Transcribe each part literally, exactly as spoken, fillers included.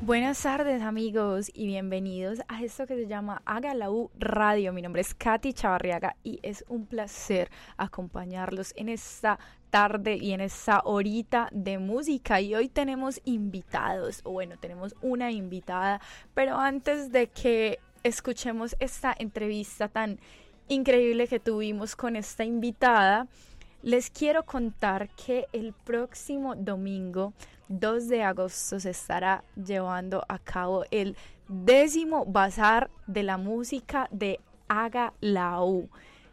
Buenas tardes amigos y bienvenidos a esto que se llama Haga la U Radio. Mi nombre es Katy Chavarriaga y es un placer acompañarlos en esta tarde y en esta horita de música. Y hoy tenemos invitados, o bueno, tenemos una invitada, pero antes de que escuchemos esta entrevista tan increíble que tuvimos con esta invitada, les quiero contar que el próximo domingo dos de agosto se estará llevando a cabo el décimo Bazar de la Música de Haga la U.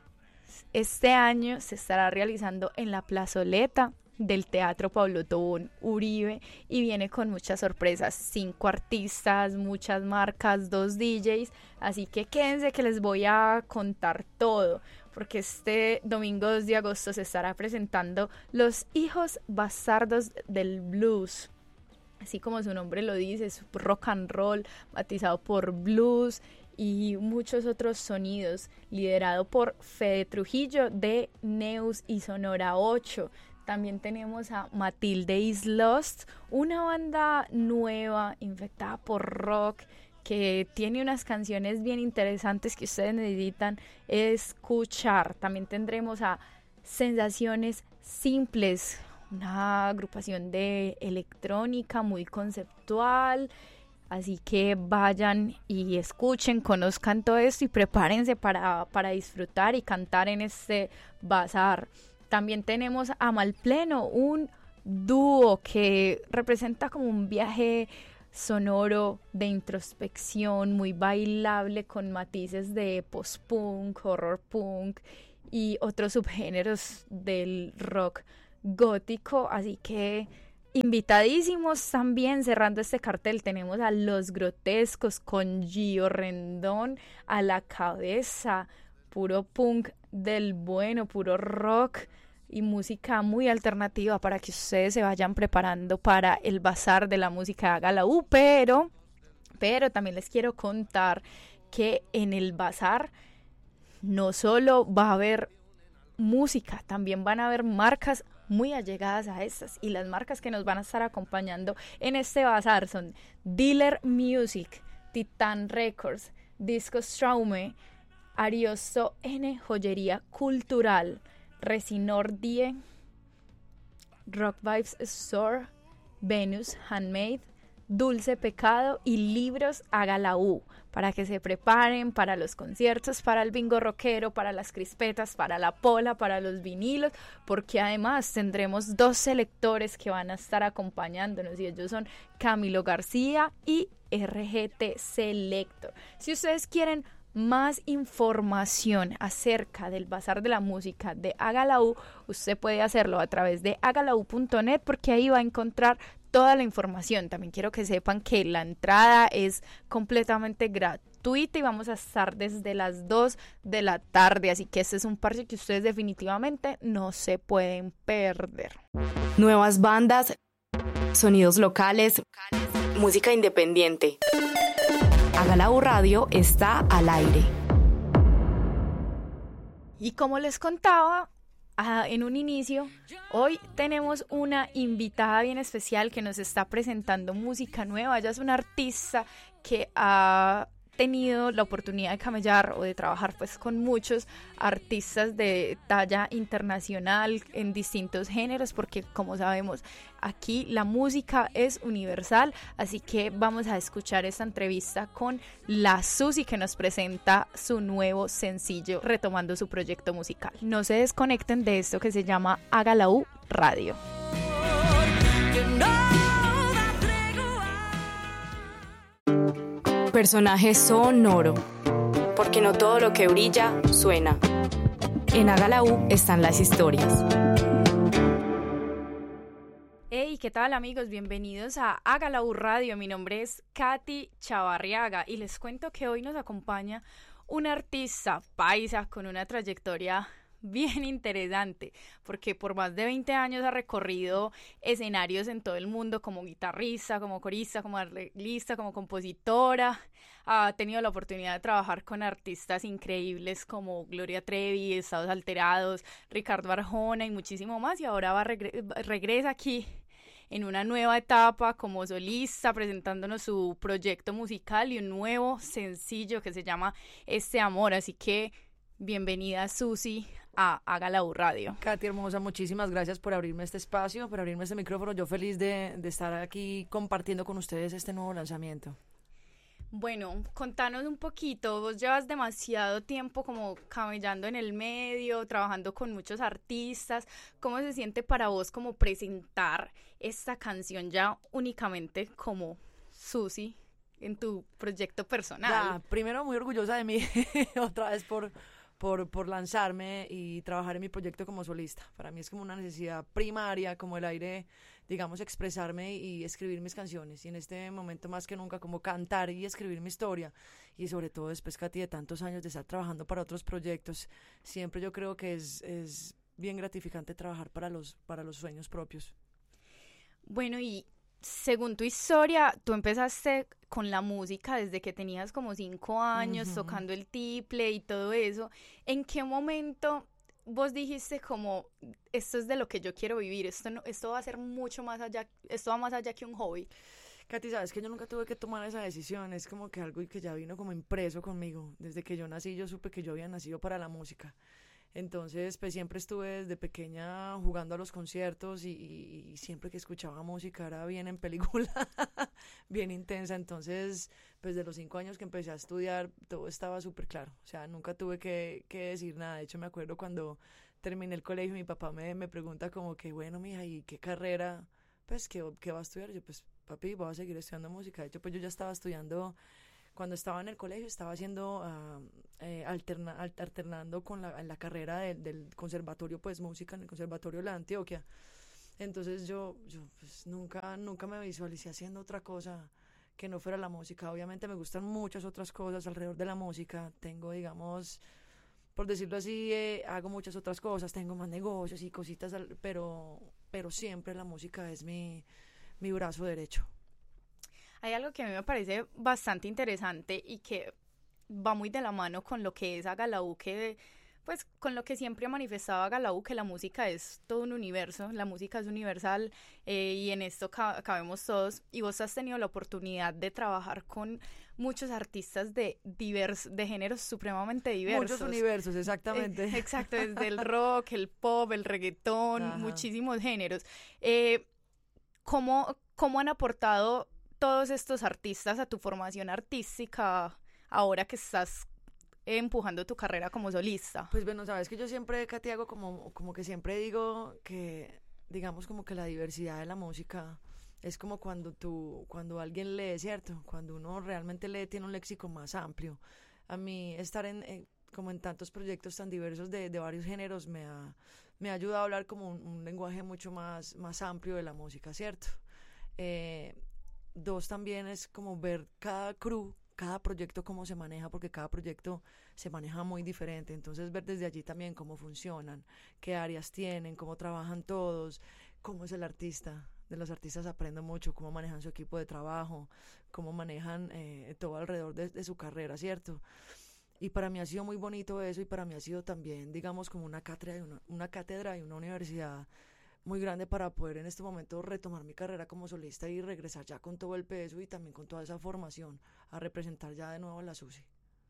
Este año se estará realizando en la plazoleta del Teatro Pablo Tobón Uribe y viene con muchas sorpresas, cinco artistas, muchas marcas, dos D Js, así que quédense que les voy a contar todo, porque este domingo dos de agosto se estará presentando Los Hijos Bastardos del Blues. Así como su nombre lo dice, es rock and roll matizado por blues y muchos otros sonidos, liderado por Fede Trujillo de Neus y Sonora ocho. También tenemos a Matilde is Lost, una banda nueva infectada por rock que tiene unas canciones bien interesantes que ustedes necesitan escuchar. También tendremos a Sensaciones Simples, una agrupación de electrónica muy conceptual. Así que vayan y escuchen, conozcan todo esto y prepárense para, para disfrutar y cantar en este bazar. También tenemos a Malpleno, un dúo que representa como un viaje sonoro de introspección, muy bailable, con matices de post-punk, horror punk y otros subgéneros del rock gótico. Así que invitadísimos. También cerrando este cartel tenemos a Los Grotescos con Gio Rendón a la cabeza, puro punk del bueno, puro rock y música muy alternativa para que ustedes se vayan preparando para el bazar de la música Haga la U. Pero, pero también les quiero contar que en el bazar no solo va a haber música, también van a haber marcas muy allegadas a estas, y las marcas que nos van a estar acompañando en este bazar son Dealer Music, Titan Records, Disco Straume, Ariosto N Joyería Cultural, Resinor Die, Rock Vibes Store, Venus Handmade, Dulce Pecado y Libros Haga la U, para que se preparen para los conciertos, para el bingo rockero, para las crispetas, para la pola, para los vinilos, porque además tendremos dos selectores que van a estar acompañándonos y ellos son Camilo García y R G T Selector. Si ustedes quieren más información acerca del Bazar de la Música de Haga la U, usted puede hacerlo a través de haga la u punto net, porque ahí va a encontrar toda la información. También quiero que sepan que la entrada es completamente gratuita y vamos a estar desde las dos de la tarde, así que este es un parche que ustedes definitivamente no se pueden perder. Nuevas bandas, sonidos locales, música independiente. Haga la U Radio está al aire. Y como les contaba ah, en un inicio, hoy tenemos una invitada bien especial que nos está presentando música nueva. Ella es una artista que ha tenido la oportunidad de camellar o de trabajar pues con muchos artistas de talla internacional en distintos géneros, porque como sabemos aquí la música es universal. Así que vamos a escuchar esta entrevista con la Susi, que nos presenta su nuevo sencillo retomando su proyecto musical. No se desconecten de esto que se llama Haga la U Radio. Personaje sonoro, porque no todo lo que brilla suena. En Haga la U están las historias. Hey, ¿qué tal amigos? Bienvenidos a Haga la U Radio. Mi nombre es Katy Chavarriaga y les cuento que hoy nos acompaña un artista paisa con una trayectoria bien interesante, porque por más de veinte años ha recorrido escenarios en todo el mundo como guitarrista, como corista, como arreglista, como compositora. Ha tenido la oportunidad de trabajar con artistas increíbles como Gloria Trevi, Estados Alterados, Ricardo Arjona y muchísimo más, y ahora va regre- regresa aquí en una nueva etapa como solista, presentándonos su proyecto musical y un nuevo sencillo que se llama Este Amor. Así que bienvenida, Susi, a Haga la U Radio. Katy, hermosa, muchísimas gracias por abrirme este espacio, por abrirme este micrófono. Yo feliz de, de estar aquí compartiendo con ustedes este nuevo lanzamiento. Bueno, contanos un poquito, vos llevas demasiado tiempo como camellando en el medio, trabajando con muchos artistas. ¿Cómo se siente para vos como presentar esta canción ya únicamente como Susi en tu proyecto personal? Ya, primero muy orgullosa de mí, otra vez por, por, por lanzarme y trabajar en mi proyecto como solista. Para mí es como una necesidad primaria, como el aire, digamos, expresarme y escribir mis canciones. Y en este momento más que nunca como cantar y escribir mi historia. Y sobre todo después, Katy, de tantos años de estar trabajando para otros proyectos, siempre yo creo que es, es bien gratificante trabajar para los, para los sueños propios. Bueno, y según tu historia, tú empezaste con la música desde que tenías como cinco años, uh-huh. tocando el tiple y todo eso. ¿En qué momento vos dijiste como, esto es de lo que yo quiero vivir, esto no, esto va a ser mucho más allá, esto va más allá que un hobby? Katy, sabes que yo nunca tuve que tomar esa decisión, es como que algo que ya vino como impreso conmigo. Desde que yo nací, yo supe que yo había nacido para la música. Entonces, pues siempre estuve desde pequeña jugando a los conciertos y, y, y siempre que escuchaba música era bien en película, bien intensa. Entonces, pues de los cinco años que empecé a estudiar, todo estaba súper claro. O sea, nunca tuve que, que decir nada. De hecho, me acuerdo cuando terminé el colegio, mi papá me, me pregunta como que, bueno, mija, ¿y qué carrera? Pues, ¿qué, qué va a estudiar? Yo, pues, papi, voy a seguir estudiando música. De hecho, pues yo ya estaba estudiando. Cuando estaba en el colegio estaba haciendo, uh, eh, alterna, alternando con la, la carrera de, del conservatorio, pues música en el conservatorio de la Antioquia. Entonces yo, yo pues nunca, nunca me visualicé haciendo otra cosa que no fuera la música. Obviamente me gustan muchas otras cosas alrededor de la música. Tengo, digamos, por decirlo así, eh, hago muchas otras cosas, tengo más negocios y cositas, pero, pero siempre la música es mi, mi brazo derecho. Hay algo que a mí me parece bastante interesante y que va muy de la mano con lo que es Haga la U, que pues con lo que siempre ha manifestado Haga la U, que la música es todo un universo, la música es universal, eh, y en esto ca- cabemos todos. Y vos has tenido la oportunidad de trabajar con muchos artistas de divers, de géneros supremamente diversos. Muchos universos, exactamente. Eh, exacto, desde el rock, el pop, el reggaetón, Ajá. muchísimos géneros. Eh, ¿cómo, ¿Cómo han aportado todos estos artistas a tu formación artística ahora que estás empujando tu carrera como solista? Pues bueno, sabes que yo siempre, Katy, hago como, como que siempre digo que, digamos, como que la diversidad de la música es como cuando tú, cuando alguien lee, ¿cierto? Cuando uno realmente lee, tiene un léxico más amplio. A mí estar en, en como en tantos proyectos tan diversos de, de varios géneros me ha, me ha ayudado a hablar como un, un lenguaje mucho más, más amplio de la música, ¿cierto? Eh, Dos, también es como ver cada crew, cada proyecto cómo se maneja, porque cada proyecto se maneja muy diferente. Entonces ver desde allí también cómo funcionan, qué áreas tienen, cómo trabajan todos, cómo es el artista. De los artistas aprendo mucho, cómo manejan su equipo de trabajo, cómo manejan eh, todo alrededor de, de su carrera, ¿cierto? Y para mí ha sido muy bonito eso, y para mí ha sido también, digamos, como una cátedra y una, una cátedra y una universidad muy grande para poder en este momento retomar mi carrera como solista y regresar ya con todo el peso y también con toda esa formación a representar ya de nuevo a la Susi.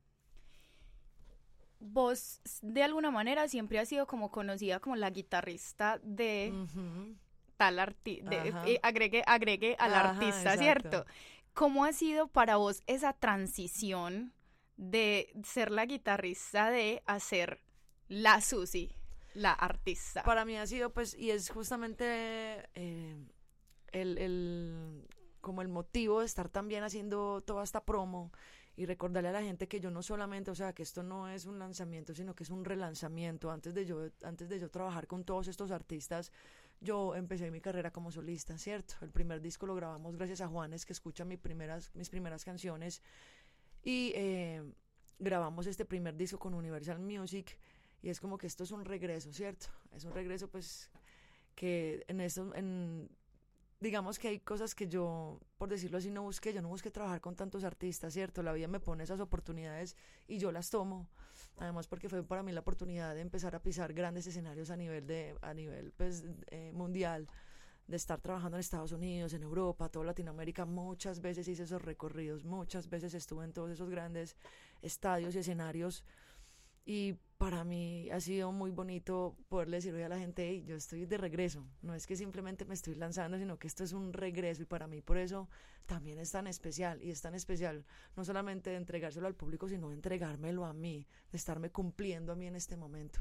Vos de alguna manera siempre has sido como conocida como la guitarrista de uh-huh. tal artista, eh, agregue, agregue al Ajá, artista, exacto. ¿Cierto? ¿Cómo ha sido para vos esa transición de ser la guitarrista de hacer la Susi, la artista? Para mí ha sido, pues, y es justamente eh, el, el, como el motivo de estar también haciendo toda esta promo y recordarle a la gente que yo no solamente, o sea, que esto no es un lanzamiento, sino que es un relanzamiento. Antes de yo, antes de yo trabajar con todos estos artistas, yo empecé mi carrera como solista, ¿cierto? El primer disco lo grabamos gracias a Juanes, que escucha mis primeras, mis primeras canciones, y eh, grabamos este primer disco con Universal Music. Y es como que esto es un regreso, ¿cierto? Es un regreso, pues, que en esto, en, digamos que hay cosas que yo, por decirlo así, no busqué. Yo no busqué trabajar con tantos artistas, ¿cierto? La vida me pone esas oportunidades y yo las tomo. Además, porque fue para mí la oportunidad de empezar a pisar grandes escenarios a nivel, de, a nivel pues, eh, mundial. de estar trabajando en Estados Unidos, en Europa, toda Latinoamérica, muchas veces hice esos recorridos, muchas veces estuve en todos esos grandes estadios y escenarios, y para mí ha sido muy bonito poderle decir hoy a la gente, hey, yo estoy de regreso, no es que simplemente me estoy lanzando, sino que esto es un regreso, y para mí por eso también es tan especial, y es tan especial no solamente de entregárselo al público, sino de entregármelo a mí, de estarme cumpliendo a mí en este momento.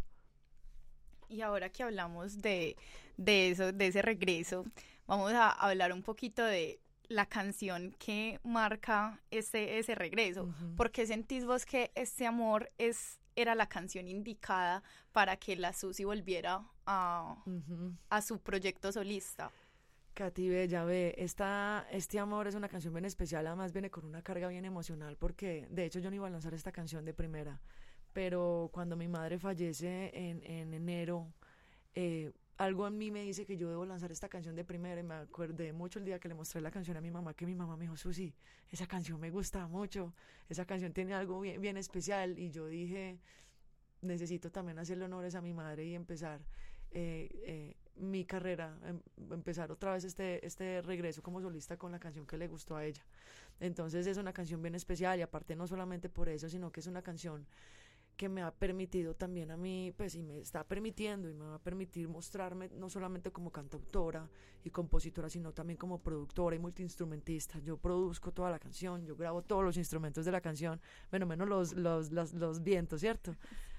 Y ahora que hablamos de, de eso, de ese regreso, vamos a hablar un poquito de la canción que marca ese, ese regreso. Uh-huh. ¿Por qué sentís vos que Este Amor es, era la canción indicada para que la Susi volviera a, uh-huh. a su proyecto solista? Katy, bella, ve, esta, Este Amor es una canción bien especial, además viene con una carga bien emocional, porque de hecho yo no iba a lanzar esta canción de primera, pero cuando mi madre fallece en, en enero, eh, algo en mí me dice que yo debo lanzar esta canción de primera, y me acordé mucho el día que le mostré la canción a mi mamá, que mi mamá me dijo, Susi, esa canción me gusta mucho, esa canción tiene algo bien, bien especial, y yo dije, necesito también hacerle honores a mi madre y empezar eh, eh, mi carrera, em, empezar otra vez este, este regreso como solista con la canción que le gustó a ella. Entonces es una canción bien especial, y aparte no solamente por eso, sino que es una canción que me ha permitido también a mí, pues, y me está permitiendo y me va a permitir mostrarme no solamente como cantautora y compositora, sino también como productora y multiinstrumentista. Yo produzco toda la canción, yo grabo todos los instrumentos de la canción, bueno, menos los, los, los, los vientos, ¿cierto?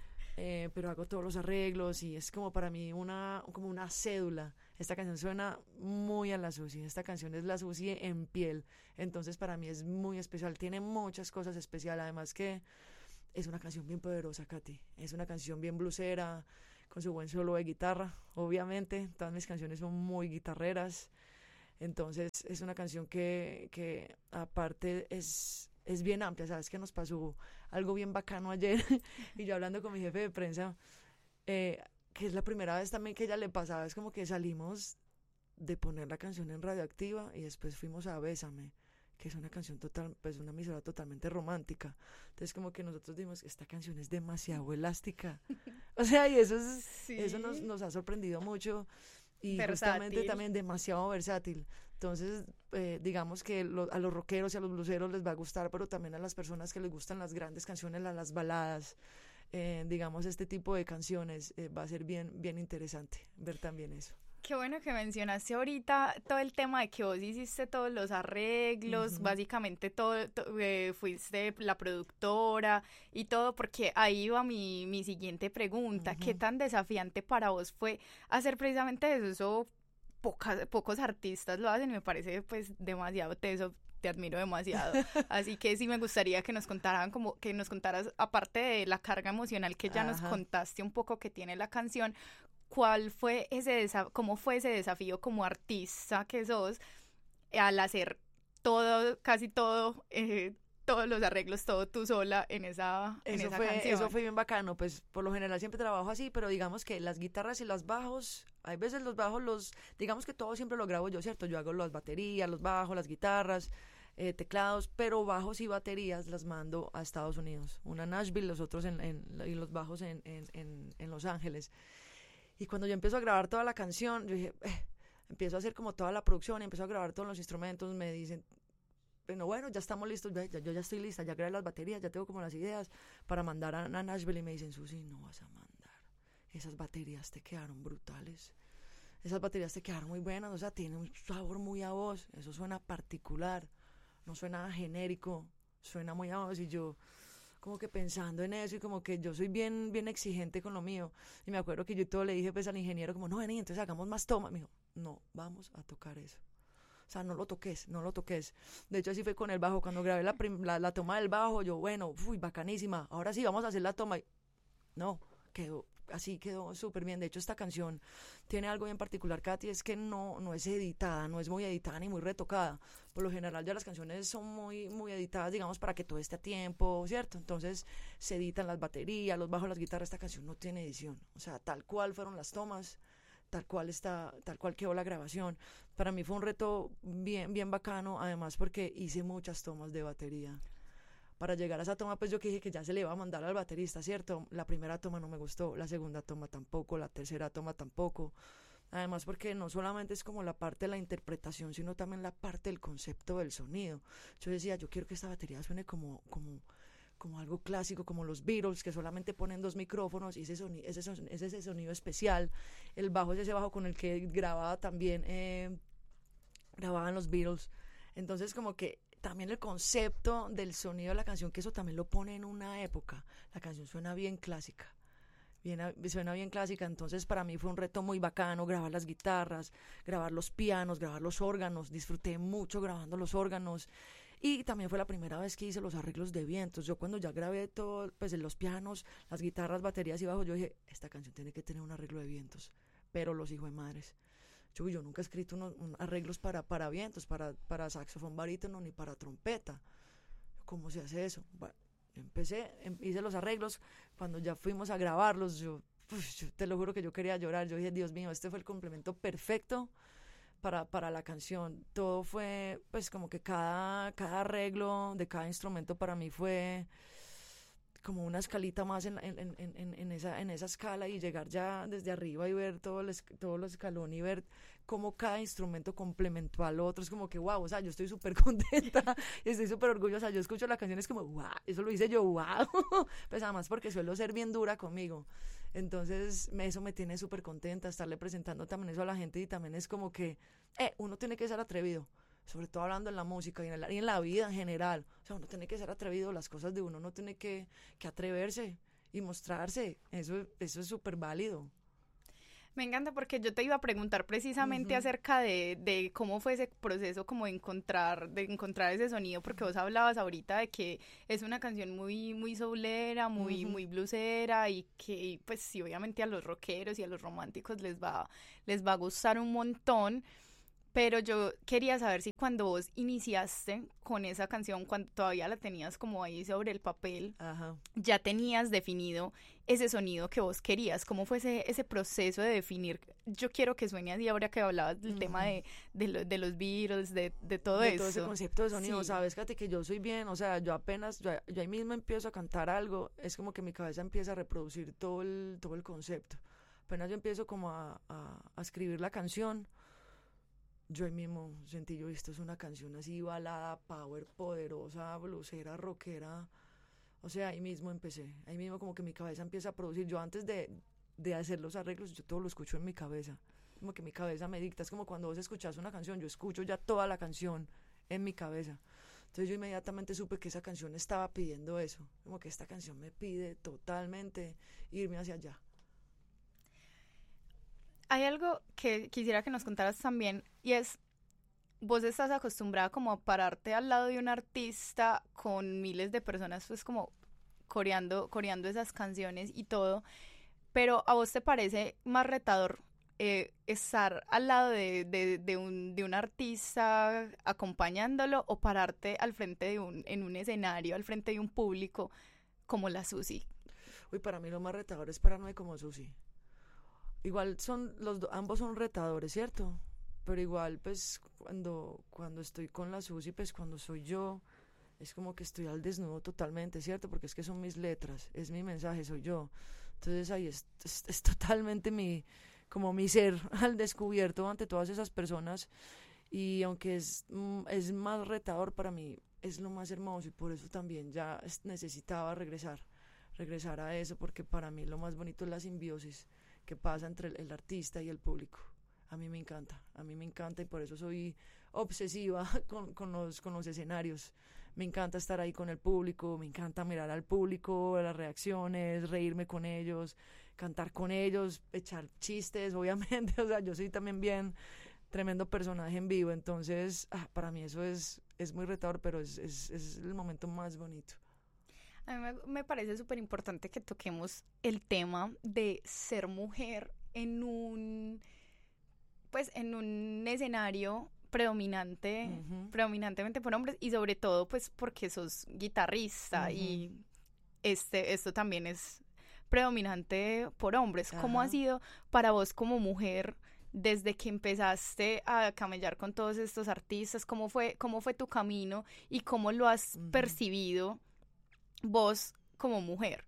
Eh, pero hago todos los arreglos, y es como para mí una, como una cédula. Esta canción suena muy a la Susi, esta canción es la Susi en piel, entonces para mí es muy especial, tiene muchas cosas especiales, además que es una canción bien poderosa, Katy. Es una canción bien blusera, con su buen solo de guitarra, obviamente. Todas mis canciones son muy guitarreras. Entonces, es una canción que, que aparte es, es bien amplia. Sabes que nos pasó algo bien bacano ayer, y yo hablando con mi jefe de prensa, eh, que es la primera vez también que a ella le pasaba. Es como que salimos de poner la canción en Radioactiva y después fuimos a Bésame, que es una canción total, pues una emisora totalmente romántica. Entonces como que nosotros dimos, esta canción es demasiado elástica. O sea, y eso es, sí. eso nos, nos ha sorprendido mucho, y versátil. Justamente también demasiado versátil. Entonces, eh, digamos que lo, a los rockeros y a los bluseros les va a gustar, pero también a las personas que les gustan las grandes canciones, las, las baladas, eh, digamos, este tipo de canciones, eh, va a ser bien, bien interesante ver también eso. Qué bueno que mencionaste ahorita todo el tema de que vos hiciste todos los arreglos, uh-huh. básicamente todo, to, eh, fuiste la productora y todo, porque ahí iba mi, mi siguiente pregunta. Uh-huh. ¿Qué tan desafiante para vos fue hacer precisamente eso? Eso pocas, pocos artistas lo hacen, y me parece pues demasiado teso. Te admiro demasiado, así que sí me gustaría que nos contaran como que nos contaras, aparte de la carga emocional que ya Ajá. nos contaste un poco que tiene la canción, ¿cuál fue ese desa- cómo fue ese desafío como artista que sos al hacer todo, casi todo, eh, todos los arreglos, todo tú sola en esa, en eso esa fue, canción? Eso fue bien bacano, pues por lo general siempre trabajo así, pero digamos que las guitarras y los bajos, hay veces los bajos los, digamos que todo siempre lo grabo yo, ¿cierto? Yo hago las baterías, los bajos, las guitarras, eh, teclados, pero bajos y baterías las mando a Estados Unidos, una en Nashville, los otros en, en, y los bajos en, en, en, en Los Ángeles. Y cuando yo empiezo a grabar toda la canción, yo dije, eh, empiezo a hacer como toda la producción, y empiezo a grabar todos los instrumentos, me dicen, bueno, bueno, ya estamos listos, ya, ya, yo ya estoy lista, ya grabé las baterías, ya tengo como las ideas para mandar a, a Nashville, y me dicen, Susi, no vas a mandar, esas baterías te quedaron brutales, esas baterías te quedaron muy buenas, o sea, tiene un sabor muy a vos, eso suena particular, no suena genérico, suena muy a vos. Y yo como que pensando en eso, y como que yo soy bien bien exigente con lo mío, y me acuerdo que yo todo le dije pues al ingeniero como, no, vení, entonces hagamos más tomas. Me dijo, no, vamos a tocar eso. O sea, no lo toques, no lo toques. De hecho, así fue con el bajo. Cuando grabé la, prim- la, la toma del bajo, yo, bueno, uy, bacanísima. Ahora sí, vamos a hacer la toma. Y no, quedó, así quedó súper bien. De hecho, esta canción tiene algo bien particular, Katy, es que no, no es editada, no es muy editada ni muy retocada. Por lo general, ya las canciones son muy, muy editadas, digamos, para que todo esté a tiempo, ¿cierto? Entonces, se editan las baterías, los bajos, las guitarras. Esta canción no tiene edición. O sea, tal cual fueron las tomas, tal cual está, tal cual quedó la grabación. Para mí fue un reto bien, bien bacano, además porque hice muchas tomas de batería. Para llegar a esa toma, pues yo que dije que ya se le iba a mandar al baterista, ¿cierto? La primera toma no me gustó, la segunda toma tampoco, la tercera toma tampoco. Además porque no solamente es como la parte de la interpretación, sino también la parte del concepto del sonido. Yo decía, yo quiero que esta batería suene como, como, como algo clásico, como los Beatles, que solamente ponen dos micrófonos y ese sonido, ese, son, ese, ese sonido especial. El bajo es ese bajo con el que grababa también, eh, grababan los Beatles. Entonces como que también el concepto del sonido de la canción, que eso también lo pone en una época. La canción suena bien clásica. Bien, suena bien clásica, entonces para mí fue un reto muy bacano grabar las guitarras, grabar los pianos, grabar los órganos, disfruté mucho grabando los órganos y también fue la primera vez que hice los arreglos de vientos. Yo cuando ya grabé todo, pues los pianos, las guitarras, baterías y bajos, yo dije, esta canción tiene que tener un arreglo de vientos, pero los hijos de madres. Yo, yo nunca he escrito unos, un, arreglos para, para vientos, para, para saxofón barítono ni para trompeta. ¿Cómo se hace eso? Bueno, empecé, hice los arreglos, cuando ya fuimos a grabarlos, yo, uf, yo te lo juro que yo quería llorar, yo dije, Dios mío, este fue el complemento perfecto para, para la canción. Todo fue, pues como que cada, cada arreglo de cada instrumento para mí fue como una escalita más en, en, en, en, en, esa, en esa escala, y llegar ya desde arriba y ver todo el, todo el escalón y ver cómo cada instrumento complementó al otro. Es como que wow, o sea, yo estoy súper contenta y estoy súper orgullosa. Yo escucho la canción, es como wow, eso lo hice yo, wow. Pues además porque suelo ser bien dura conmigo, entonces me, eso me tiene súper contenta, estarle presentando también eso a la gente. Y también es como que eh, uno tiene que ser atrevido, sobre todo hablando en la música y en, el, y en la vida en general. O sea, uno tiene que ser atrevido, las cosas de uno, uno tiene que, que atreverse y mostrarse. Eso, eso es súper válido. Me encanta, porque yo te iba a preguntar precisamente uh-huh. acerca de, de cómo fue ese proceso como de encontrar, de encontrar ese sonido, porque vos hablabas ahorita de que es una canción muy, muy soulera, muy, uh-huh. muy bluesera, y que pues sí, obviamente a los rockeros y a los románticos les va, les va a gustar un montón. Pero yo quería saber si cuando vos iniciaste con esa canción, cuando todavía la tenías como ahí sobre el papel, Ajá. ya tenías definido ese sonido que vos querías. ¿Cómo fue ese, ese proceso de definir? Yo quiero que suene así, ahora que hablabas del uh-huh. tema de, de, lo, de los Beatles, de, de todo de eso. De todo ese concepto de sonido, sí. ¿Sabes, Katy? Que yo soy bien, o sea, yo apenas, yo, yo ahí mismo empiezo a cantar algo, es como que mi cabeza empieza a reproducir todo el, todo el concepto. Apenas yo empiezo como a, a, a escribir la canción, yo ahí mismo sentí, yo, esto es una canción así, balada, power, poderosa, blusera, rockera. O sea, ahí mismo empecé, ahí mismo como que mi cabeza empieza a producir. Yo antes de, de hacer los arreglos, yo todo lo escucho en mi cabeza, como que mi cabeza me dicta. Es como cuando vos escuchás una canción, yo escucho ya toda la canción en mi cabeza. Entonces yo inmediatamente supe que esa canción estaba pidiendo eso, como que esta canción me pide totalmente irme hacia allá. Hay algo que quisiera que nos contaras también, y es, vos estás acostumbrada como a pararte al lado de un artista con miles de personas, pues como coreando, coreando esas canciones y todo, pero ¿a vos te parece más retador eh, estar al lado de, de, de, un, de un artista acompañándolo, o pararte al frente de un, en un escenario, al frente de un público como la Susi? Uy, para mí lo más retador es pararme como Susi. Igual son los do, ambos son retadores, ¿cierto? Pero igual, pues, cuando, cuando estoy con la Susi, pues, cuando soy yo, es como que estoy al desnudo totalmente, ¿cierto? Porque es que son mis letras, es mi mensaje, soy yo. Entonces ahí es, es, es totalmente mi, como mi ser al descubierto ante todas esas personas. Y aunque es, es más retador, para mí es lo más hermoso, y por eso también ya necesitaba regresar, regresar a eso, porque para mí lo más bonito es la simbiosis que pasa entre el, el artista y el público. A mí me encanta, a mí me encanta, y por eso soy obsesiva con, con, los, con los escenarios. Me encanta estar ahí con el público, me encanta mirar al público, las reacciones, reírme con ellos, cantar con ellos, echar chistes, obviamente. O sea, yo soy también bien tremendo personaje en vivo, entonces ah, para mí eso es, es muy retador, pero es, es, es el momento más bonito. A mí me, me parece súper importante que toquemos el tema de ser mujer en un, pues, en un escenario predominante, uh-huh. predominantemente por hombres, y sobre todo, pues, porque sos guitarrista, uh-huh. y este, esto también es predominante por hombres. ¿Cómo uh-huh. ha sido para vos como mujer desde que empezaste a camellar con todos estos artistas? ¿Cómo fue, cómo fue tu camino y cómo lo has uh-huh. percibido vos como mujer?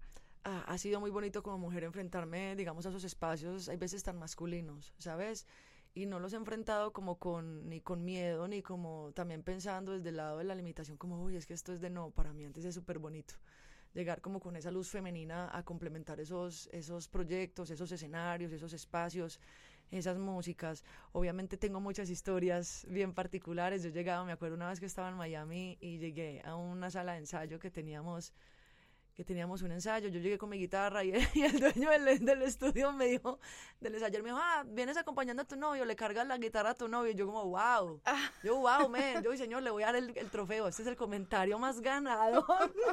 ha, ha sido muy bonito como mujer enfrentarme, digamos, a esos espacios, hay veces tan masculinos, ¿sabes? Y no los he enfrentado como con, ni con miedo, ni como también pensando desde el lado de la limitación, como, uy, es que esto es de no, para mí antes es súper bonito. Llegar como con esa luz femenina a complementar esos, esos proyectos, esos escenarios, esos espacios, esas músicas. Obviamente tengo muchas historias bien particulares. Yo llegaba, me acuerdo una vez que estaba en Miami y llegué a una sala de ensayo que teníamos que teníamos un ensayo, yo llegué con mi guitarra y, y el dueño del, del estudio me dijo, del ensayo, me dijo, ah, vienes acompañando a tu novio, le cargas la guitarra a tu novio, y yo como, wow, ah. yo, wow, man, yo, señor, le voy a dar el, el trofeo, este es el comentario más ganador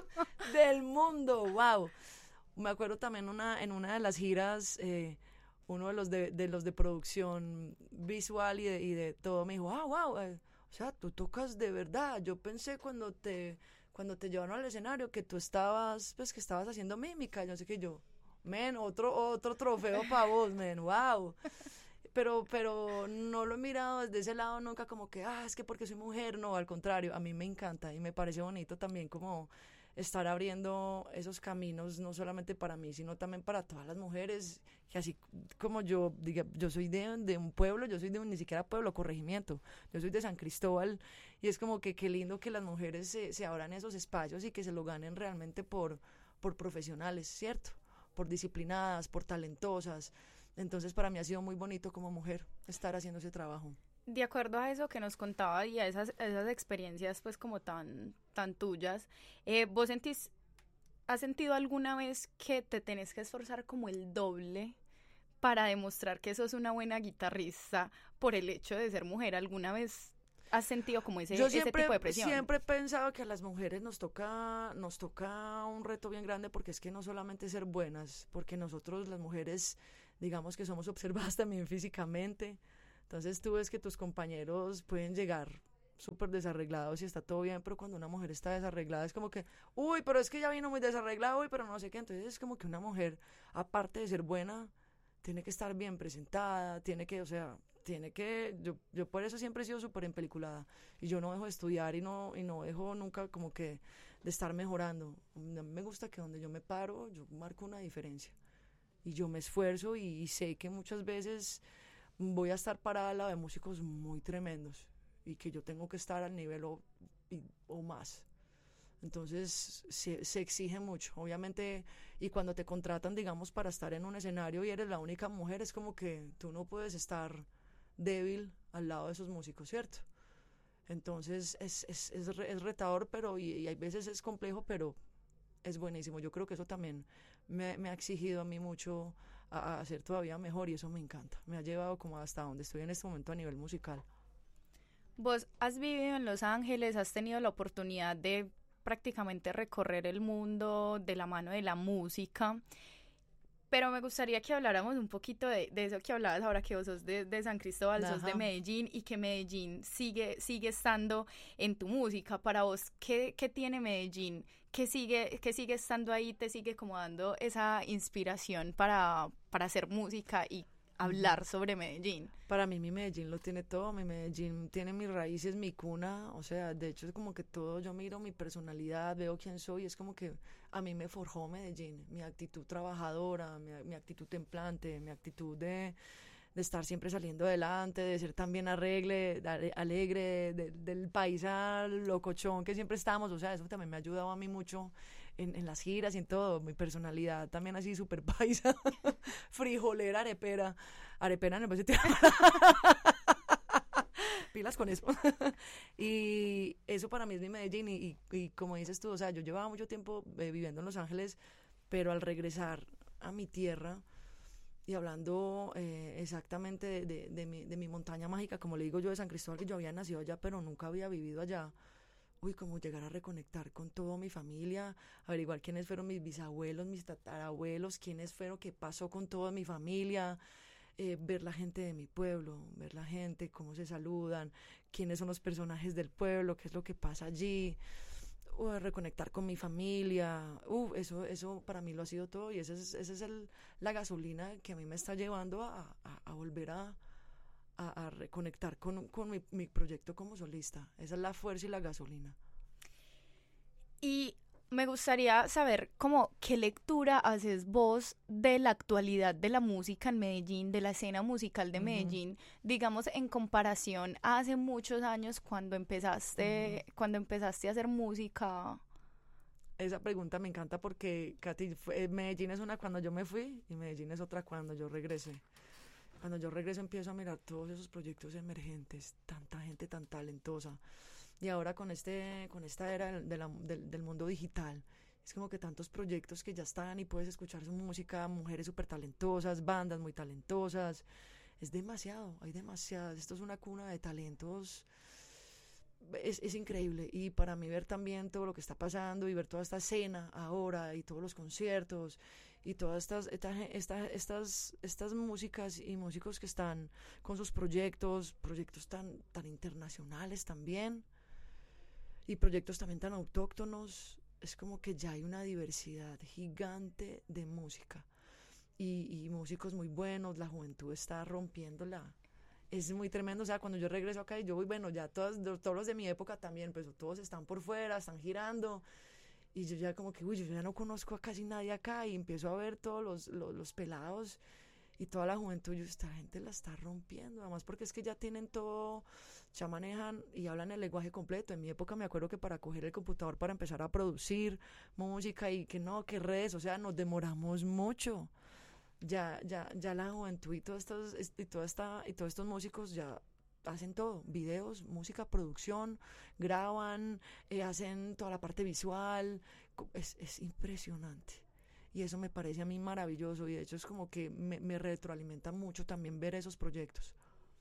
del mundo, wow. Me acuerdo también una, en una de las giras, eh, uno de los de, de los de producción visual y de, y de todo, me dijo, ah, wow, eh, o sea, tú tocas de verdad, yo pensé cuando te... cuando te llevaron al escenario que tú estabas, pues que estabas haciendo mímica, yo sé que yo, men, otro, otro trofeo para vos, men, wow. Pero, pero no lo he mirado desde ese lado nunca como que, ah, es que porque soy mujer, no, al contrario, a mí me encanta y me parece bonito también como estar abriendo esos caminos, no solamente para mí, sino también para todas las mujeres, que así como yo, diga, yo soy de, de un pueblo, yo soy de un, ni siquiera pueblo, corregimiento, yo soy de San Cristóbal, y es como que qué lindo que las mujeres se, se abran esos espacios y que se lo ganen realmente por, por profesionales, ¿cierto? Por disciplinadas, por talentosas. Entonces para mí ha sido muy bonito como mujer estar haciendo ese trabajo. De acuerdo a eso que nos contaba y a esas, esas experiencias pues como tan, tan tuyas, eh, ¿vos sentís, has sentido alguna vez que te tenés que esforzar como el doble para demostrar que sos una buena guitarrista por el hecho de ser mujer? ¿Alguna vez has sentido como ese, Yo siempre, ese tipo de presión? Siempre he pensado que a las mujeres nos toca, nos toca un reto bien grande, porque es que no solamente ser buenas, porque nosotros las mujeres, digamos que somos observadas también físicamente. Entonces tú ves que tus compañeros pueden llegar súper desarreglados y está todo bien, pero cuando una mujer está desarreglada es como que, uy, pero es que ya vino muy desarreglada, uy, pero no sé qué. Entonces es como que una mujer, aparte de ser buena, tiene que estar bien presentada, tiene que, o sea, tiene que, yo, yo por eso siempre he sido súper empeliculada y yo no dejo de estudiar y no, y no dejo nunca como que de estar mejorando. A mí me gusta que donde yo me paro, yo marco una diferencia y yo me esfuerzo y, y sé que muchas veces voy a estar parada al lado de músicos muy tremendos y que yo tengo que estar al nivel o, y, o más. Entonces se, se exige mucho, obviamente, y cuando te contratan, digamos, para estar en un escenario y eres la única mujer, es como que tú no puedes estar débil al lado de esos músicos, ¿cierto? Entonces es, es, es, es retador, pero y, y hay veces es complejo, pero es buenísimo. Yo creo que eso también me, me ha exigido a mí mucho a, a ser todavía mejor y eso me encanta. Me ha llevado como hasta donde estoy en este momento a nivel musical. Vos has vivido en Los Ángeles, has tenido la oportunidad de prácticamente recorrer el mundo de la mano de la música, pero me gustaría que habláramos un poquito de, de eso que hablabas ahora, que vos sos de, de San Cristóbal, Ajá. sos de Medellín y que Medellín sigue, sigue estando en tu música. Para vos, ¿qué, qué tiene Medellín? ¿Qué sigue, qué sigue estando ahí, te sigue como dando esa inspiración para, para hacer música y hablar sobre Medellín? Para mí mi Medellín lo tiene todo, mi Medellín tiene mis raíces, mi cuna, o sea, de hecho es como que todo, yo miro mi personalidad, veo quién soy, es como que a mí me forjó Medellín, mi actitud trabajadora, mi, mi actitud templante, mi actitud de, de estar siempre saliendo adelante, de ser también arregle, alegre, de, del paisa locochón que siempre estamos, o sea, eso también me ha ayudado a mí mucho en, en las giras y en todo, mi personalidad también así súper paisa, frijolera, arepera, arepera en el sentido pilas con eso. Y eso para mí es mi Medellín y, y, y como dices tú, o sea, yo llevaba mucho tiempo eh, viviendo en Los Ángeles, pero al regresar a mi tierra y hablando eh, exactamente de, de, de, mi, de mi montaña mágica, como le digo yo, de San Cristóbal, que yo había nacido allá, pero nunca había vivido allá. Uy, como llegar a reconectar con toda mi familia, averiguar quiénes fueron mis bisabuelos, mis tatarabuelos, quiénes fueron, qué pasó con toda mi familia, eh, ver la gente de mi pueblo, ver la gente, cómo se saludan, quiénes son los personajes del pueblo, qué es lo que pasa allí. Uh, reconectar con mi familia, uh, eso, eso para mí lo ha sido todo y esa es, esa es el, la gasolina que a mí me está llevando a, a, a volver a, a, a reconectar con, con mi, mi proyecto como solista. Esa es la fuerza y la gasolina. Y me gustaría saber como qué lectura haces vos de la actualidad de la música en Medellín, de la escena musical de Uh-huh. Medellín, digamos en comparación a hace muchos años cuando empezaste, uh-huh. cuando empezaste a hacer música. Esa pregunta me encanta porque, Katy, fue, Medellín es una cuando yo me fui y Medellín es otra cuando yo regresé. Cuando yo regreso empiezo a mirar todos esos proyectos emergentes, tanta gente tan talentosa. Y ahora con este con esta era de la, del, del mundo digital, es como que tantos proyectos que ya están y puedes escuchar su música, mujeres súper talentosas, bandas muy talentosas. Es demasiado, hay demasiadas. Esto es una cuna de talentos. Es, es increíble. Y para mí ver también todo lo que está pasando y ver toda esta escena ahora y todos los conciertos y todas estas, esta, esta, estas, estas músicas y músicos que están con sus proyectos, proyectos tan, tan internacionales también. Y proyectos también tan autóctonos, es como que ya hay una diversidad gigante de música y, y músicos muy buenos, la juventud está rompiéndola, es muy tremendo. O sea, cuando yo regreso acá y yo voy, bueno, ya todos, todos los de mi época también, pues todos están por fuera, están girando, y yo ya como que, uy, yo ya no conozco a casi nadie acá, y empiezo a ver todos los, los, los pelados y toda la juventud, yo, esta gente la está rompiendo, además porque es que ya tienen todo, ya manejan y hablan el lenguaje completo. En mi época me acuerdo que para coger el computador para empezar a producir música y que no, que redes, o sea, nos demoramos mucho. Ya, ya, ya la juventud y todos estos, y toda esta, y todos estos músicos ya hacen todo, videos, música, producción, graban, eh, hacen toda la parte visual, es, es impresionante. Y eso me parece a mí maravilloso, y de hecho es como que me, me retroalimenta mucho también ver esos proyectos.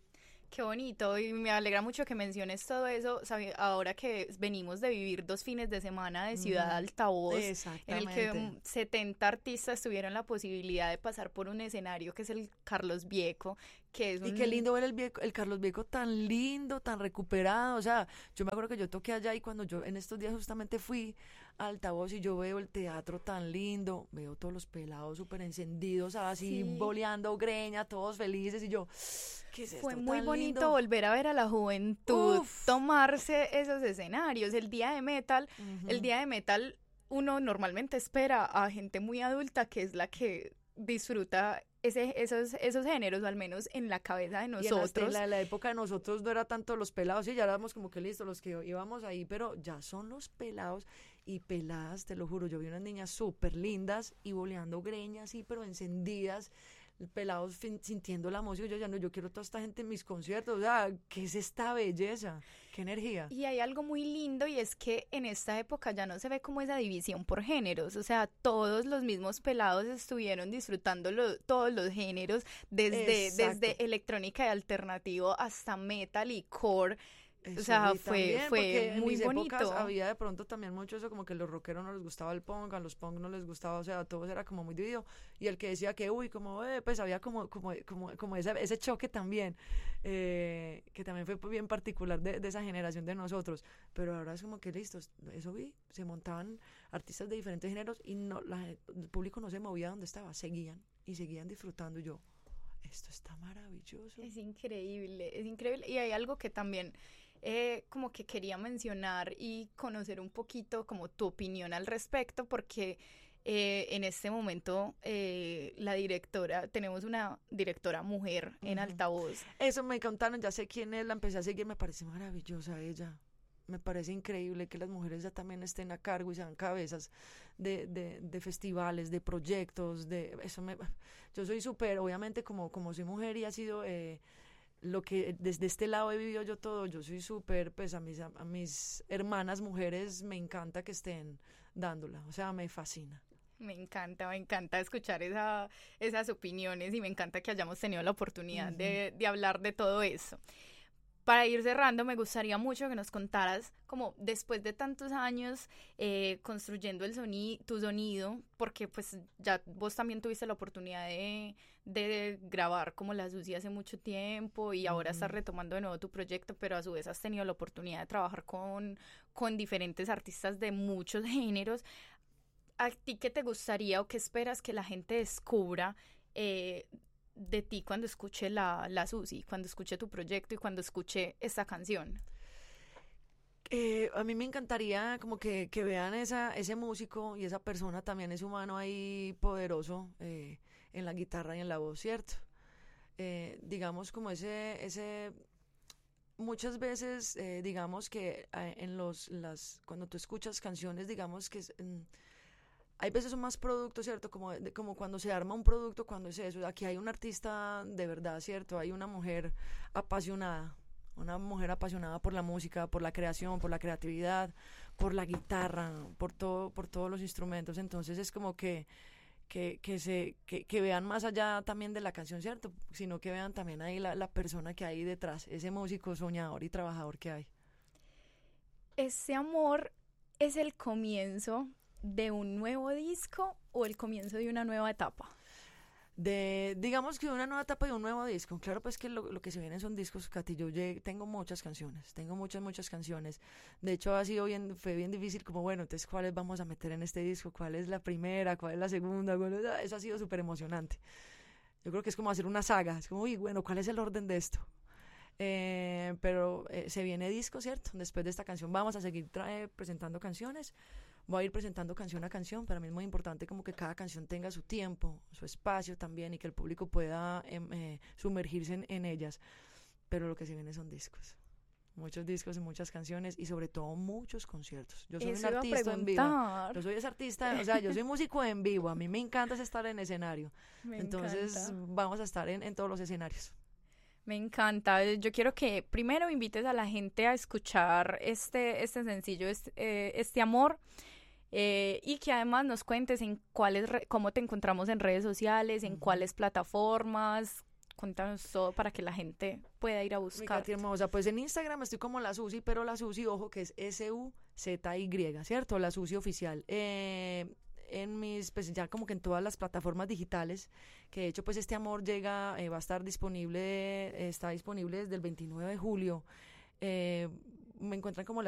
Qué bonito, y me alegra mucho que menciones todo eso, sabi- ahora que venimos de vivir dos fines de semana de Ciudad Altavoz, en el que setenta artistas tuvieron la posibilidad de pasar por un escenario que es el Carlos Bieco, que es un... Y qué lindo ver el, Bieco, el Carlos Bieco tan lindo, tan recuperado. O sea, yo me acuerdo que yo toqué allá, y cuando yo en estos días justamente fui a Altavoz y yo veo el teatro tan lindo, veo todos los pelados súper encendidos, así, sí, boleando greña, todos felices, y yo... ¿Qué es esto? Fue muy tan bonito lindo? Volver a ver a la juventud, Uf. tomarse esos escenarios. El día de metal, uh-huh. el día de metal uno normalmente espera a gente muy adulta, que es la que disfruta ese, esos, esos géneros, o al menos en la cabeza de nosotros. Y en la, la época de nosotros no era tanto los pelados, y ya éramos como que listos los que íbamos ahí, pero ya son los pelados y peladas, te lo juro. Yo vi unas niñas súper lindas y boleando greñas, sí, pero encendidas, pelados fin, sintiendo la música. Yo ya no, yo quiero toda esta gente en mis conciertos. O sea, ¿qué es esta belleza? ¿Qué energía? Y hay algo muy lindo, y es que en esta época ya no se ve como esa división por géneros. O sea, todos los mismos pelados estuvieron disfrutando lo, todos los géneros, desde, desde electrónica y alternativo hasta metal y core. Eso, o sea, fue, también, fue muy en mis bonito. Épocas había de pronto también mucho eso, como que a los rockeros no les gustaba el punk, a los punk no les gustaba, o sea, todo era como muy dividido, y el que decía que, uy, como, eh, pues había como como como, como ese, ese choque también, eh, que también fue bien particular de, de esa generación de nosotros. Pero ahora es como que listos, eso vi, se montaban artistas de diferentes géneros, y no, la, el público no se movía donde estaba, seguían, y seguían disfrutando. Y yo, esto está maravilloso. Es increíble, es increíble, y hay algo que también... Eh, como que quería mencionar y conocer un poquito como tu opinión al respecto, porque eh, en este momento eh, la directora, tenemos una directora mujer en uh-huh. Altavoz. Eso me contaron, ya sé quién es, la empecé a seguir, me parece maravillosa ella. Me parece increíble que las mujeres ya también estén a cargo y sean cabezas de, de, de festivales, de proyectos, de eso me, yo soy súper, obviamente como, como soy mujer y ha sido... Eh, lo que desde este lado he vivido yo todo, yo soy súper, pues a mis, a, a mis hermanas mujeres me encanta que estén dándola, o sea, me fascina. Me encanta, me encanta escuchar esa, esas opiniones, y me encanta que hayamos tenido la oportunidad uh-huh. de, de hablar de todo eso. Para ir cerrando, me gustaría mucho que nos contaras, como después de tantos años eh, construyendo el soni- tu sonido, porque pues ya vos también tuviste la oportunidad de, de grabar como La Sucia hace mucho tiempo, y ahora uh-huh. estás retomando de nuevo tu proyecto, pero a su vez has tenido la oportunidad de trabajar con, con diferentes artistas de muchos géneros. ¿A ti qué te gustaría o qué esperas que la gente descubra eh, de ti cuando escuche la, la Susi, cuando escuche tu proyecto y cuando escuche esta canción? Eh, a mí me encantaría como que, que vean esa, ese músico y esa persona también es humano ahí poderoso eh, en la guitarra y en la voz, ¿cierto? Eh, digamos como ese, ese muchas veces eh, digamos que eh, en los, las, cuando tú escuchas canciones, digamos que es, mm, hay veces son más productos, ¿cierto? Como, de- como cuando se arma un producto, cuando es eso. Aquí hay un artista de verdad, ¿cierto? Hay una mujer apasionada, una mujer apasionada por la música, por la creación, por la creatividad, por la guitarra, por todo, por todos los instrumentos. Entonces es como que, que, que se, que, que vean más allá también de la canción, ¿cierto? Sino que vean también ahí la, la persona que hay detrás, ese músico soñador y trabajador que hay. ¿Ese amor es el comienzo de un nuevo disco o el comienzo de una nueva etapa? De, digamos que una nueva etapa y un nuevo disco. Claro, pues que lo, lo que se vienen son discos, Katy. Yo llegué- tengo muchas canciones, tengo muchas, muchas canciones. De hecho, ha sido bien, fue bien difícil, como bueno, entonces, ¿cuáles vamos a meter en este disco? ¿Cuál es la primera? ¿Cuál es la segunda? ¿Cuál es la- Eso ha sido súper emocionante. Yo creo que es como hacer una saga. Es como, uy, bueno, ¿cuál es el orden de esto? Eh, pero eh, se viene disco, ¿cierto? Después de esta canción vamos a seguir trae- presentando canciones. Voy a ir presentando canción a canción. Para mí es muy importante como que cada canción tenga su tiempo, su espacio también y que el público pueda em, eh, sumergirse en, en ellas. Pero lo que se viene son discos. Muchos discos y muchas canciones y sobre todo muchos conciertos. Yo soy un Eso iba a artista en vivo. Yo preguntar. soy ese artista, o sea, yo soy músico en vivo. A mí me encanta es estar en escenario. Me Entonces encanta. vamos a estar en, en todos los escenarios. Me encanta. Yo quiero que primero invites a la gente a escuchar este, este sencillo, este, eh, este amor, eh, y que además nos cuentes en cuáles, re- cómo te encontramos en redes sociales, en Ujú. cuáles plataformas. Cuéntanos todo para que la gente pueda ir a Mi buscar. Katy hermosa, pues en Instagram estoy como la Susi, pero la Susi, ojo, que es S U Z Y, ¿cierto? La Susi oficial. Eh, en mis, pues ya como que en todas las plataformas digitales, que de hecho pues este amor llega, eh, va a estar disponible, eh, está disponible desde el veintinueve de julio. Eh, me encuentran como la